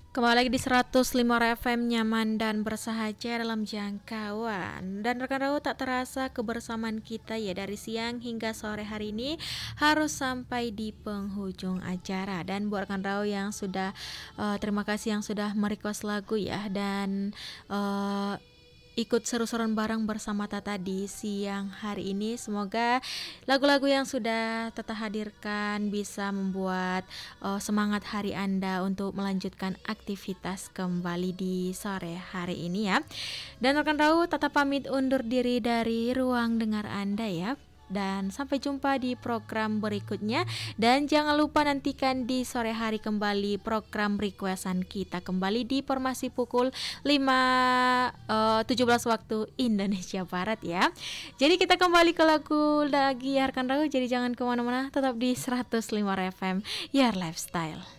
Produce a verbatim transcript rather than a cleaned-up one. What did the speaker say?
Kembali lagi di seratus lima F M, nyaman dan bersahaja dalam jangkauan. Dan rekan Raul, tak terasa kebersamaan kita ya dari siang hingga sore hari ini harus sampai di penghujung acara. Dan buat rekan Raul yang sudah eh, terima kasih yang sudah merequest lagu ya, dan eh, ikut seru-seruan bareng bersama Tata di siang hari ini. Semoga lagu-lagu yang sudah Tata hadirkan bisa membuat uh, semangat hari Anda untuk melanjutkan aktivitas kembali di sore hari ini ya. Dan rekan Rau, Tata pamit undur diri dari ruang dengar Anda ya. Dan sampai jumpa di program berikutnya. Dan jangan lupa nantikan di sore hari kembali program requestan kita kembali di formasi pukul lima eh, tujuh belas waktu Indonesia Barat ya. Jadi kita kembali ke lagu lagi ya rekan Raul. Jadi jangan kemana-mana, tetap di seratus lima F M Your Lifestyle.